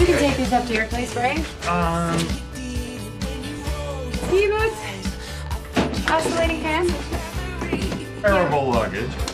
You can take these up to your place, right? Ski boots? Oscillating fan? Terrible luggage.